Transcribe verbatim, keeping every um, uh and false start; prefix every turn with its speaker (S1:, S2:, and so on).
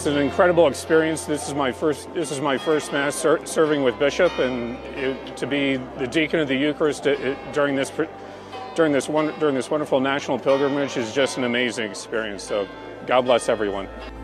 S1: It's an incredible experience. This is my first. This is my first Mass ser serving with Bishop, and it, to be the deacon of the Eucharist it, during this during this one during this wonderful national pilgrimage is just an amazing experience. So, God bless everyone.